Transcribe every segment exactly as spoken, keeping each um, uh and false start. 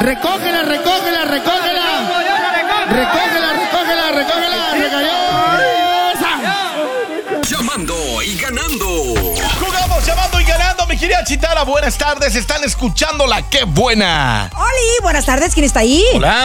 Recógela, recógela, recógela. Recógela, recógela, recógela. Recayó. Llamando y ganando. Jugamos llamando y ganando, mi querida Chitara. Buenas tardes, están escuchando la Qué Buena. Oli, buenas tardes, ¿quién está ahí? Hola.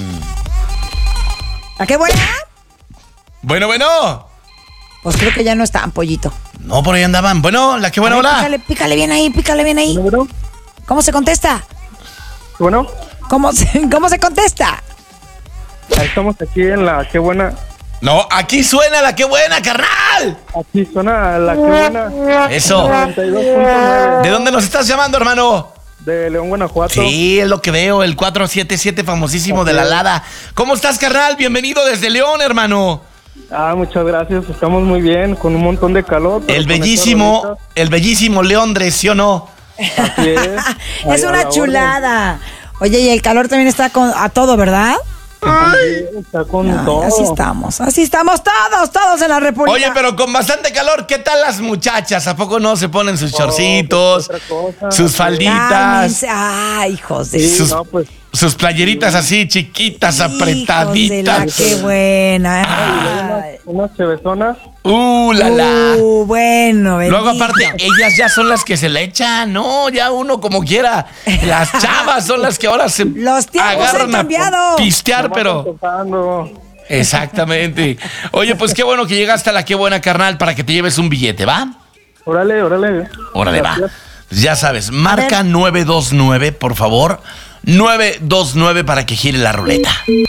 ¿La Qué Buena? Bueno, bueno. Pues creo que ya no están, pollito. No, por ahí andaban. Bueno, la Qué Buena, ver, hola. Pícale, pícale bien ahí, pícale bien ahí. Bueno, ¿Cómo se contesta? bueno, ¿Cómo se, cómo se contesta? estamos aquí en la Qué Buena. No, aquí suena la Qué Buena, carnal. Aquí suena la Qué Buena. Eso. noventa y dos punto nueve ¿De dónde nos estás llamando, hermano? de León, Guanajuato. Sí, es lo que veo, el cuatro siete siete famosísimo Así de la es. Lada. ¿Cómo estás, carnal? Bienvenido desde León, hermano. Ah, muchas gracias. Estamos muy bien, con un montón de calor. pero El con estas bellísimo, rolitas, el bellísimo Leondres, ¿sí o no? Así es. Es Ahí a una la chulada. Oye, y el calor también está con, a todo, ¿verdad? orden. Sí, está con Ay, todo. así estamos, así estamos todos, todos en la República. Oye, pero con bastante calor, ¿qué tal las muchachas? ¿A poco no se ponen sus chorcitos, pues, otra cosa. sus falditas, Cálmense. Ay, hijos de... Sí, sus- no, pues. sus playeritas así chiquitas, hijos de la apretaditas? Qué Buena. Ay. Unas chevezonas. ¡Uh, la la! Uh, bueno, Luego bendito. aparte, ellas ya son las que se le echan, ¿no? Ya uno como quiera. Las chavas son las que ahora se Los tiempos han agarran a cambiado. pistear, Nomás pero... empezando. Exactamente. Oye, pues qué bueno que llegaste a la Qué Buena, carnal, para que te lleves un billete, ¿va? Órale, órale. Órale, va. Gracias. Pues ya sabes, marca ver. nueve dos nueve, por favor. nueve dos nueve para que gire la ruleta.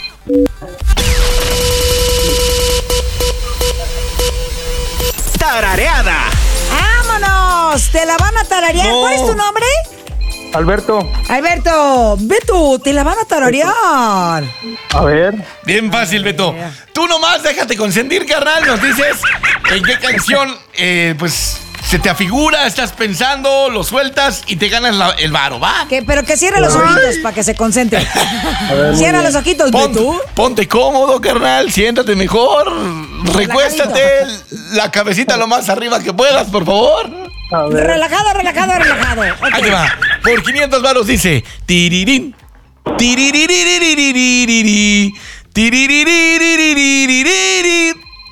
Tarareada. ¡Vámonos! Te la van a tararear. No. ¿Cuál es tu nombre? Alberto, Alberto, Beto, te la van a tararear. a ver. Bien fácil, Beto. Tú nomás déjate consentir, carnal. Nos dices en qué canción, eh, pues, se te afigura, estás pensando, lo sueltas y te ganas la- el varo, ¿va? Que, pero que cierre los ojitos para que se concentre. Cierra los ojitos, Ponte, Beto. ponte cómodo, carnal. Siéntate mejor. Recuéstate la cabecita lo más arriba que puedas, por favor. A ver. Relajado, relajado, relajado. Ok. Ahí te va. Por quinientos varos dice tirirín. Tiriririririririri. Tiriririririririri.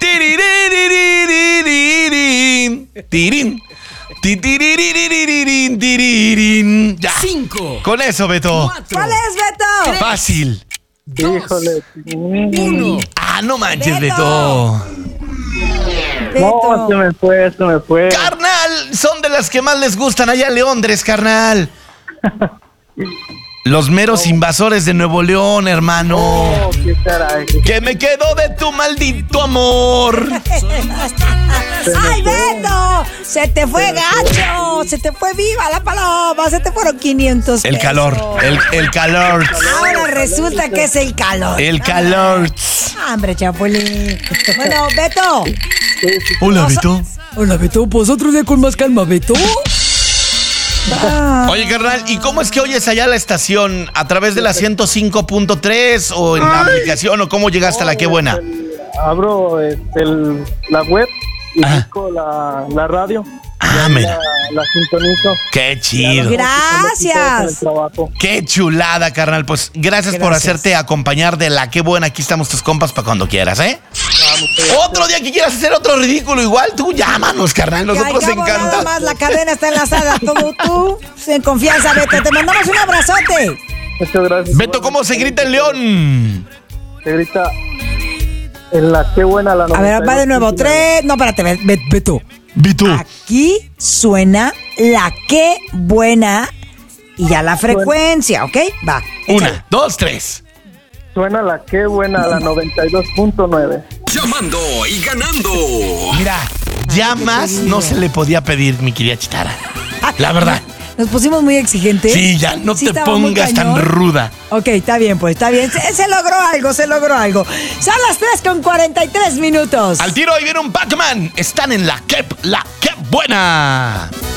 Tiririririririn. Tirín. Titiririririn, tirirín. Ya. Cinco. Con eso, Beto. ¿Cuál es, Beto? Fácil. Híjole. Uno. Ah, no manches, Beto. Beto. No, se me fue, se me fue. Carnal, son de las que más les gustan allá en Leondres, carnal. Los meros invasores de Nuevo León, hermano. Oh, qué caray. Que me quedo de tu maldito amor. ¡Ay, Beto! Se te fue gacho. Se te fue viva la paloma. Se te fueron quinientos El pesos. calor, el, el calor, Ahora resulta que es el calor. el calor. Ah, hombre, chapulín. Bueno, Beto. Hola, Beto. Hola, Beto. Pues otro día con más calma, Beto. Ah. Oye, carnal, ¿y cómo es que oyes allá la estación? ¿A través de la ciento cinco punto tres o en la aplicación o cómo llegaste a la Qué Buena? Abro este, el- la web y Ajá. busco la, la radio. Ah, Y ahí mira. La, la sintonizo. Qué chido. Gracias. En el trabajo. Qué chulada, carnal. Pues gracias, por Gracias. hacerte acompañar de la Qué Buena. Aquí estamos tus compas para cuando quieras, ¿eh? Otro día que quieras hacer otro ridículo igual, tú llámanos, carnal. Al Nosotros cabo, nada encantados. más la cadena está enlazada. Tú, tú, en confianza, Beto. Te mandamos un abrazote. Muchas gracias. Beto, ¿cómo se grita en León? Se grita en la Qué Buena la A ver, va de nuevo. Tres. No, espérate, Be- Be- Beto. Beto. Aquí suena la Qué Buena y ya la frecuencia, ¿ok? Va. échale. Una, dos, tres. Suena la Qué Buena la noventa y dos punto nueve. Llamando y ganando. Mira, ya más no se le podía pedir, mi querida Chitara. La verdad. Nos pusimos muy exigentes. Sí, ya no Sí, te estaba muy pongas tan cañón. ruda. Ok, está bien, pues, está bien. Se, se logró algo, se logró algo. Son las tres con cuarenta y tres minutos. Al tiro ahí viene un Pac-Man. Están en la Qué, la Qué Buena.